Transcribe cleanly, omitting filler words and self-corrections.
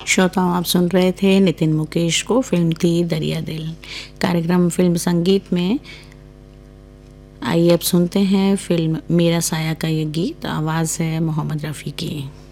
श्रोताओं, आप सुन रहे थे नितिन मुकेश को। फिल्म थी दरिया दिल। कार्यक्रम फिल्म संगीत में आइए अब सुनते हैं फिल्म मेरा साया का ये गीत। आवाज़ है मोहम्मद रफ़ी की।